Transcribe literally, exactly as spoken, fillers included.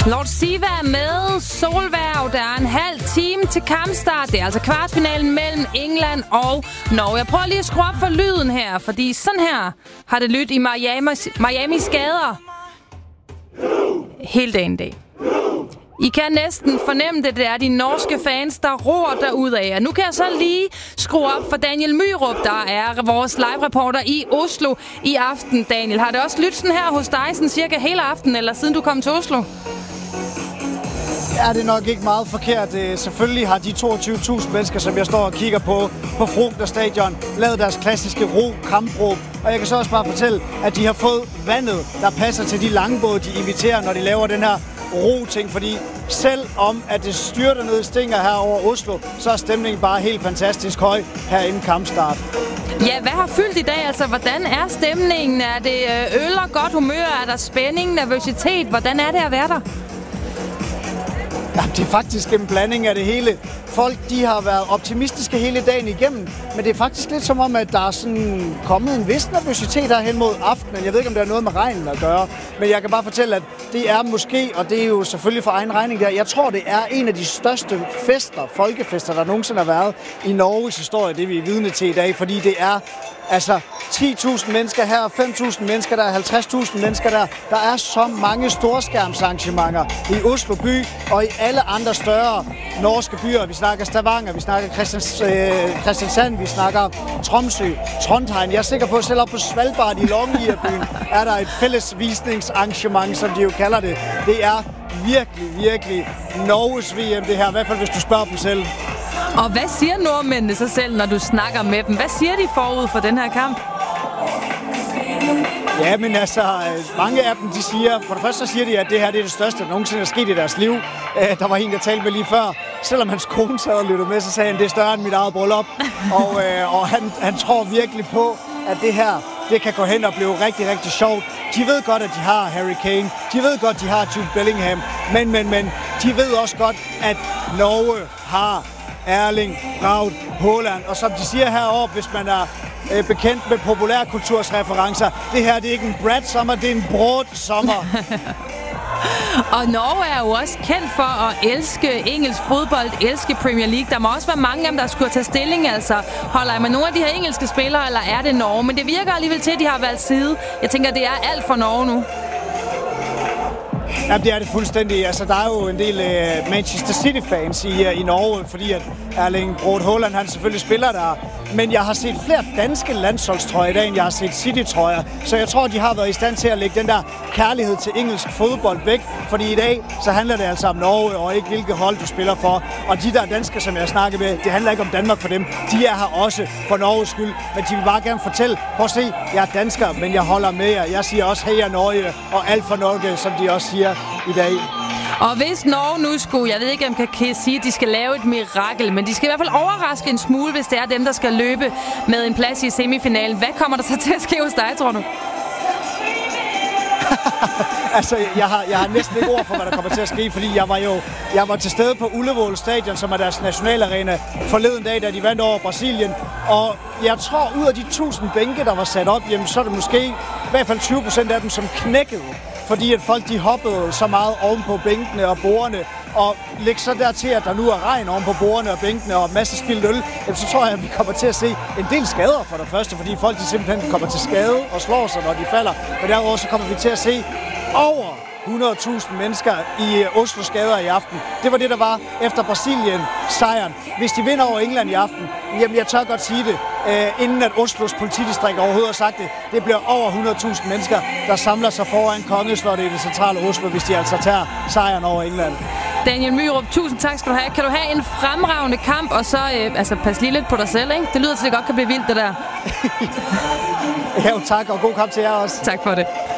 Lord Siva med Solværv. Der er en halv time til kampstart. Det er altså kvartfinalen mellem England og Norge. Jeg prøver lige at skrue op for lyden her, fordi sådan her har det lyttet i Miamis, Miamis gader hele dagen i dag. I kan næsten fornemme det, det er de norske fans, der roer derudad. Og nu kan jeg så lige skrue op for Daniel Myrup, der er vores live-reporter i Oslo i aften. Daniel, har det også lyttet sådan her hos dig, sådan cirka hele aften, eller siden du kom til Oslo? Ja, det er nok ikke meget forkert. Selvfølgelig har de toogtyve tusind mennesker, som jeg står og kigger på, på Frogner Stadion, lavet deres klassiske ro-kampråb. Og jeg kan så også bare fortælle, at de har fået vandet, der passer til de langbåde, de inviterer, når de laver den her ro-ting. Fordi selv om at det styrter ned i stinger her over Oslo, så er stemningen bare helt fantastisk høj her inden kampstart. Ja, hvad har fyldt i dag? Altså, hvordan er stemningen? Er det øl og godt humør? Er der spænding, nervøsitet? Hvordan er det at være der? Jamen, det er faktisk en blanding af det hele. Folk, de har været optimistiske hele dagen igennem, men det er faktisk lidt som om, at der er sådan kommet en vis nervøsitet her hen mod aftenen. Jeg ved ikke, om det har noget med regnen at gøre, men jeg kan bare fortælle, at det er måske, og det er jo selvfølgelig for egen regning der, jeg tror, det er en af de største fester, folkefester, der nogensinde har været i Norges historie, det vi er vidne til i dag, fordi det er altså ti tusind mennesker her, fem tusind mennesker der, halvtreds tusind mennesker der. Der er så mange storskærmsarrangementer i Oslo by og i alle andre større norske byer. Vi snakker Stavanger, vi snakker Christians, øh, Kristiansand, vi snakker Tromsø, Trondheim. Jeg er sikker på, at selv op på Svalbard i Longyearbyen er der et fælles visningsarrangement, som de jo kalder det. Det er virkelig, virkelig Norges V M det her, i hvert fald hvis du spørger dem selv. Og hvad siger nordmændene sig selv, når du snakker med dem? Hvad siger de forud for den her kamp? Ja, men altså, mange af dem, de siger, for det første så siger de, at det her det er det største, der nogensinde er sket i deres liv. Der var en, der talte med lige før. Selvom hans kone sad og lyttede med, så sagde han, det er større end mit eget bryllup. Og, og han, han tror virkelig på, at det her, det kan gå hen og blive rigtig, rigtig sjovt. De ved godt, at de har Harry Kane. De ved godt, at de har Jude Bellingham. Men, men, men, de ved også godt, at Norge har Erling Braut Haaland. Og som de siger heroppe, hvis man er øh, bekendt med populærkultursreferencer, det her det er ikke en Brad-sommer, det er en Broad-sommer. Og Norge er jo også kendt for at elske engelsk fodbold, elske Premier League. Der må også være mange af dem, der skulle tage stilling. Altså, holder I med nogle af de her engelske spillere, eller er det Norge? Men det virker alligevel til, at de har valgt side. Jeg tænker, det er alt for Norge nu. Ja, det er det fuldstændig. Altså, der er jo en del uh, Manchester City-fans i, uh, i Norge, fordi at Erling Braut Haaland, han selvfølgelig spiller der. Men jeg har set flere danske landsholdstrøjer i dag, end jeg har set City-trøjer. Så jeg tror, de har været i stand til at lægge den der kærlighed til engelsk fodbold væk. Fordi i dag, så handler det altså om Norge, og ikke hvilket hold du spiller for. Og de der danskere, som jeg snakker med, det handler ikke om Danmark for dem. De er her også for Norges skyld. Men de vil bare gerne fortælle, prøv at se, jeg er dansker, men jeg holder med jer. Jeg siger også, hey, jeg er Norge, og alt for Norge, som de også siger i dag. Og hvis Norge nu skulle, jeg ved ikke, om man kan sige, at de skal lave et mirakel, men de skal i hvert fald overraske en smule, hvis det er dem, der skal løbe med en plads i semifinalen. Hvad kommer der så til at ske hos dig, tror du? altså, jeg har, jeg har næsten ikke ord for, hvad der kommer til at ske, fordi jeg var jo jeg var til stede på Ullevål Stadion, som er deres nationalarena, forleden dag, da de vandt over Brasilien. Og jeg tror, ud af de tusind bænke, der var sat op, jamen, så er det måske i hvert fald tyve procent af dem, som knækkede. Fordi at folk de hoppede så meget oven på bænkene og bordene, og lægge så dertil, at der nu er regn oven på bordene og bænkene og masse spildt øl, så tror jeg, at vi kommer til at se en del skader for det første, fordi folk de simpelthen kommer til skade og slår sig, når de falder. Og derudover så kommer vi til at se over hundrede tusind mennesker i Oslos gader i aften. Det var det, der var efter Brasilien-sejren. Hvis de vinder over England i aften, jamen jeg tør godt sige det, øh, inden at Oslos politidistrikt overhovedet har sagt det, det bliver over hundrede tusind mennesker, der samler sig foran Kongeslottet i det centrale Oslo, hvis de altså tager sejren over England. Daniel Myrup, tusind tak skal du have. Kan du have en fremragende kamp, og så øh, altså, pas lige lidt på dig selv, ikke? Det lyder til, at det godt kan blive vildt, det der. Ja, tak, og god kamp til jer også. Tak for det.